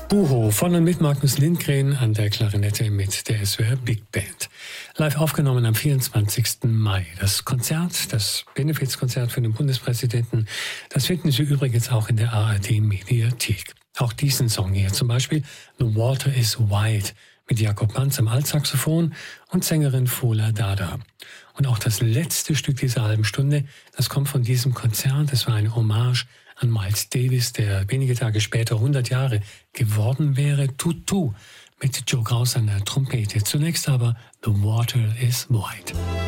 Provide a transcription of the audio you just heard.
Buho von und mit Magnus Lindgren an der Klarinette mit der SWR Big Band. Live aufgenommen am 24. Mai. Das Konzert, das Benefizkonzert für den Bundespräsidenten, das finden Sie übrigens auch in der ARD-Mediathek. Auch diesen Song hier zum Beispiel, The Water is Wide, mit Jakob Manz am Altsaxophon und Sängerin Fola Dada. Und auch das letzte Stück dieser halben Stunde, das kommt von diesem Konzert. Das war eine Hommage an Miles Davis, der wenige Tage später 100 Jahre geworden wäre. Tutu mit Joe Kraus an der Trompete. Zunächst aber The Water is Wide.